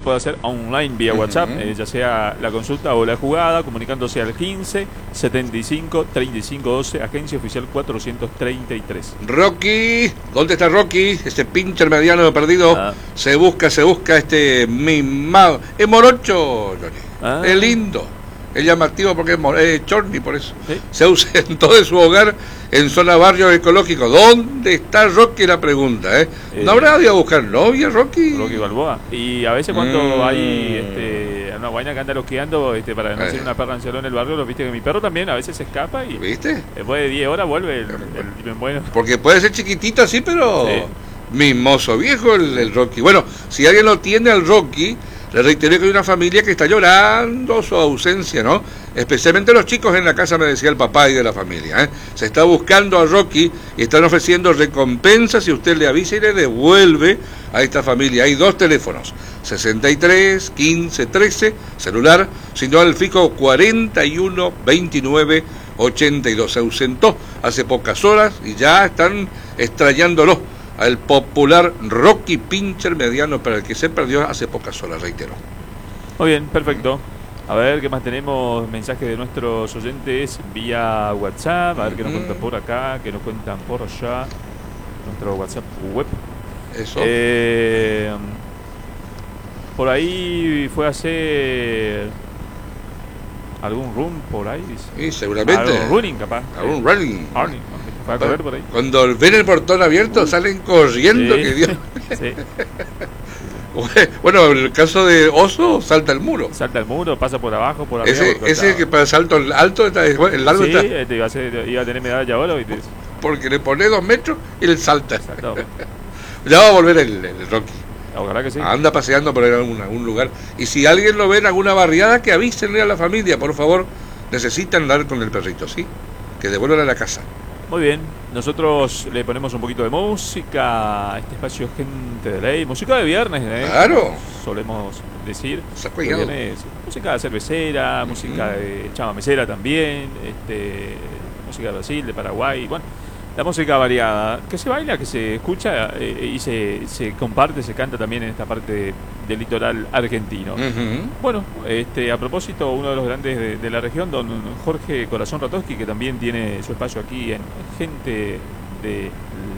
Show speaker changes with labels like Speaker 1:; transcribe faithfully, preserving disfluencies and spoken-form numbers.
Speaker 1: puede hacer online vía
Speaker 2: Uh-huh.
Speaker 1: WhatsApp, eh, ya sea la consulta o la jugada, comunicándose al quince setenta y cinco treinta y cinco doce, agencia oficial cuatrocientos treinta y tres.
Speaker 2: Rocky, ¿dónde está Rocky? Este pincher mediano perdido.
Speaker 1: Ah.
Speaker 2: Se busca, se busca este mimado. Es morocho, Johnny.
Speaker 1: Ah.
Speaker 2: Es lindo. Es llamativo porque es, mor- es chorni, por eso.
Speaker 1: Sí.
Speaker 2: Se ausentó de su hogar en zona barrio ecológico. ¿Dónde está Rocky? La pregunta, ¿eh?
Speaker 1: Eh.
Speaker 2: ¿No habrá ido a buscar novia, Rocky?
Speaker 1: Rocky Balboa. Y a veces cuando
Speaker 2: Mm.
Speaker 1: hay este, una guaina que anda loqueando, este, para no
Speaker 2: Eh.
Speaker 1: ser una perra encerrada en el barrio, lo viste que mi perro también a veces se escapa y
Speaker 2: ¿Viste?
Speaker 1: después de diez horas vuelve el, el, el bueno.
Speaker 2: Porque puede ser chiquitito así, pero
Speaker 1: Sí.
Speaker 2: mimoso viejo el, el Rocky. Bueno, si alguien lo tiene al Rocky, le reiteré que hay una familia que está llorando su ausencia, ¿no? Especialmente los chicos en la casa, me decía el papá y de la familia, ¿eh? Se está buscando a Rocky y están ofreciendo recompensas si usted le avisa y le devuelve a esta familia. Hay dos teléfonos, sesenta y tres, quince, trece, celular, sino al fijo cuarenta y uno, veintinueve, ochenta y dos. Se ausentó hace pocas horas y ya están extrañándolo al popular Rocky Pincher mediano, para el que se perdió hace pocas horas, reitero.
Speaker 1: Muy bien, perfecto. A ver qué más tenemos, mensajes de nuestros oyentes vía WhatsApp, a ver qué nos
Speaker 2: Ujú.
Speaker 1: cuentan por acá, qué nos cuentan por allá, nuestro WhatsApp web.
Speaker 2: Eso.
Speaker 1: Eh, por ahí fue a hacer algún run por ahí, dice.
Speaker 2: Sí, seguramente.
Speaker 1: Algún running capaz.
Speaker 2: Algún running.
Speaker 1: Running, fue a correr por ahí.
Speaker 2: Cuando ven el portón abierto, salen corriendo.
Speaker 1: Sí.
Speaker 2: Que Dios...
Speaker 1: Sí.
Speaker 2: Bueno, en el caso de Oso, salta el muro.
Speaker 1: Salta el muro, pasa por abajo, por arriba.
Speaker 2: Ese,
Speaker 1: por
Speaker 2: ese que para salto alto, está, el largo
Speaker 1: sí,
Speaker 2: está.
Speaker 1: este iba, a ser, iba a tener medalla de oro, ¿viste?
Speaker 2: Porque le pone dos metros y él salta.
Speaker 1: Saltó.
Speaker 2: Ya va a volver el, el Rocky.
Speaker 1: Ojalá que sí.
Speaker 2: Anda paseando por algún, algún lugar. Y si alguien lo ve en alguna barriada, que avísenle a la familia, por favor. Necesitan andar con el perrito, ¿sí? Que devuelvan a la casa.
Speaker 1: Muy bien, nosotros le ponemos un poquito de música a este espacio Gente de Ley, música de viernes, ¿eh?
Speaker 2: Claro.
Speaker 1: Solemos decir.
Speaker 2: Saco
Speaker 1: De
Speaker 2: hígado.
Speaker 1: viernes, música cervecera,
Speaker 2: Ujú.
Speaker 1: música de chamamecera también, este, música de Brasil, de Paraguay, bueno, la música variada, que se baila, que se escucha eh, y se, se comparte, se canta también en esta parte del litoral argentino.
Speaker 2: Ujú.
Speaker 1: Bueno, este, a propósito, uno de los grandes de, de la región, don Jorge Corazón Ratowski, que también tiene su espacio aquí en Gente de